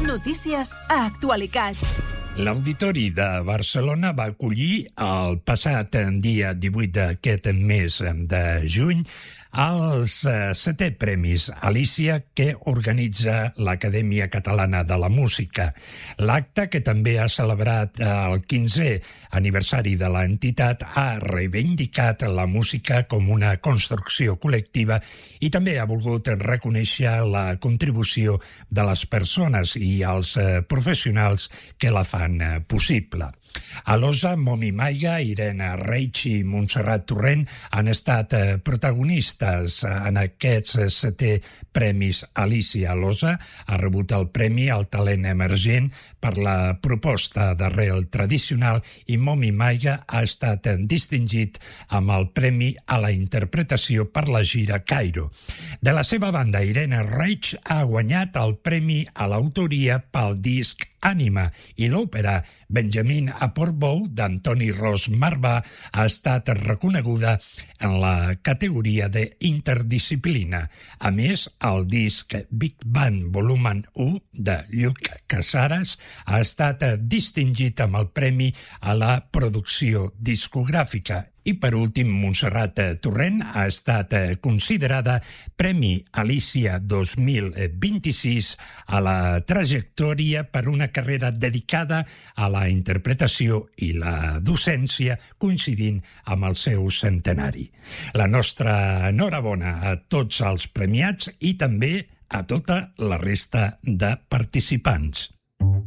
Notícies a Actualitat. L'Auditori de Barcelona va acollir el passat dia 18 d'aquest mes de juny els 7è Premis Alícia que organitza l'Acadèmia Catalana de la Música. L'acte, que també ha celebrat el 15è aniversari de l'entitat, ha reivindicat la música com una construcció col·lectiva i també ha volgut reconèixer la contribució de les persones i els professionals que la fan possible. Alosa, Momi Maiga, Irene Reig i Montserrat Torrent han estat protagonistes en aquests 7è Premis Alícia. Alosa ha rebut el Premi al Talent Emergent per la proposta d'arrel tradicional i Momi Maiga ha estat distingit amb el Premi a la Interpretació per la gira Cairo. De la seva banda, Irene Reig ha guanyat el Premi a l'Autoria pel disc Ànima i l'òpera Benjamin a Portbou d'Antoni Ros Marbà ha estat reconeguda en la categoria d'interdisciplina. A més, el disc Big Band Volumen 1 de Lluc Casares ha estat distingit amb el Premi a la Producció Discogràfica. I, per últim, Montserrat Torrent ha estat considerada Premi Alícia 2026 a la trajectòria per una carrera dedicada a la interpretació i la docència, coincidint amb el seu centenari. La nostra enhorabona a tots els premiats i també a tota la resta de participants.